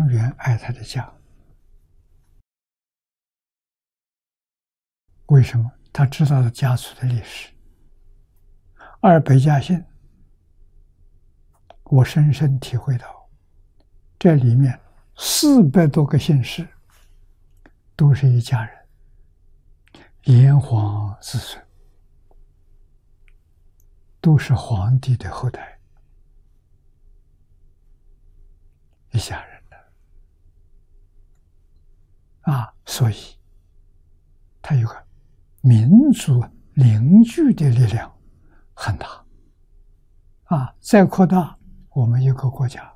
远爱他的家。为什么？他知道了家族的历史。而北嘉信，我深深体会到，这里面400多个姓氏都是一家人，炎黄子孙，都是皇帝的后代，一家人的所以它有个民族凝聚的力量很大再扩大我们一个国家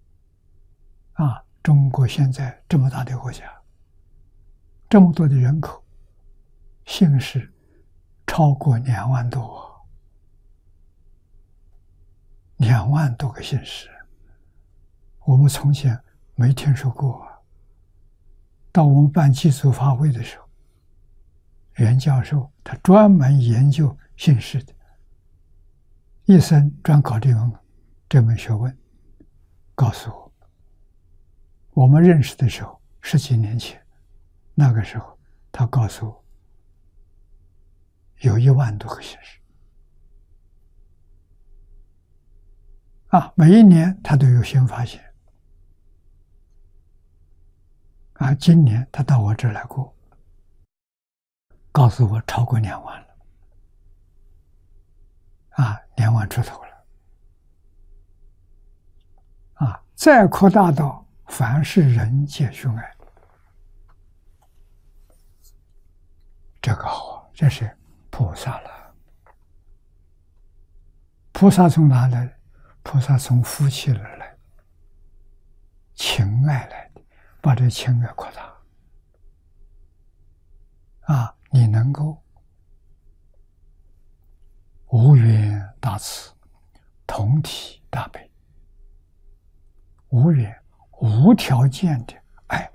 中国现在这么大的国家，这么多的人口，姓氏超过2万多，2万多个姓氏，我们从前没听说过。到我们办祭祖法会的时候，袁教授他专门研究姓氏的，一生专搞这门学问，告诉我们认识的时候10几年前，那个时候他告诉我有1万多个姓氏每一年他都有新发现今年他到我这儿来过，告诉我超过2万了2万出头了再扩大到凡是人皆兄爱，这个好这是菩萨了。菩萨从哪来？菩萨从夫妻而来，情爱来的，把这情爱扩大你能够无缘大慈，同体大悲，无缘无条件的爱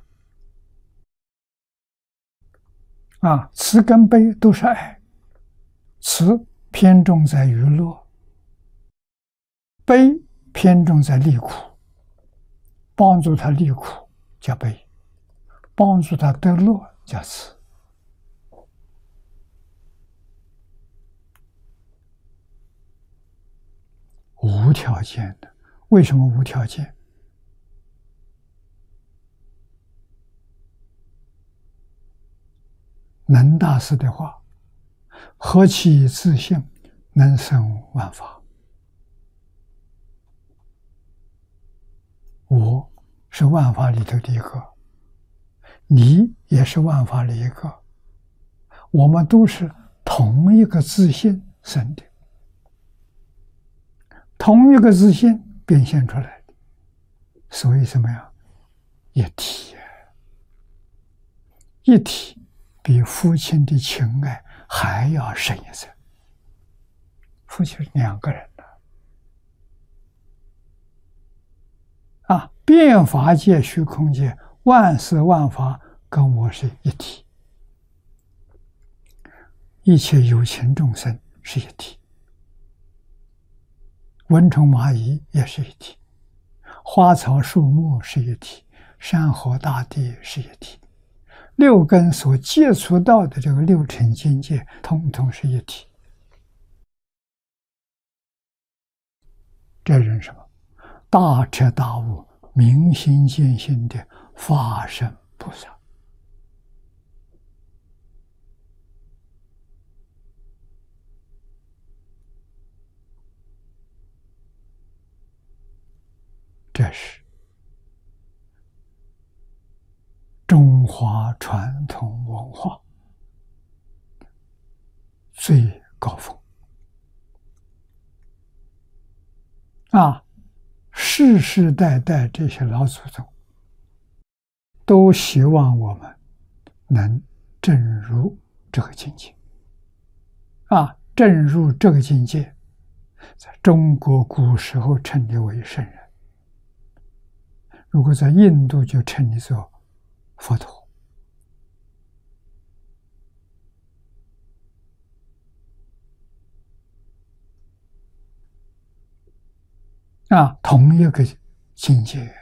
慈跟悲都是爱，慈偏重在娱乐，悲偏重在离苦，帮助他离苦叫悲，帮助他得乐叫慈。无条件的。为什么无条件？能大师的话，何其自性，能生万法。我是万法里头的一个，你也是万法里一个，我们都是同一个自性生的，同一个自性变现出来的，所以怎么样？一体，一体比父亲的情爱还要深一层。父亲是2个人的变法界、虚空界，万事万法跟我是一体，一切有情众生是一体，蚊虫蚂蚁也是一体，花草树木是一体，山河大地是一体，六根所接触到的这个六尘境界，统统是一体。这人什么？大彻大悟、明心见性的法身菩萨。这是中华传统文化最高峰世世代代这些老祖宗都希望我们能证入这个境界证入这个境界，在中国古时候称你为圣人，如果在印度就称你做佛陀同一个境界。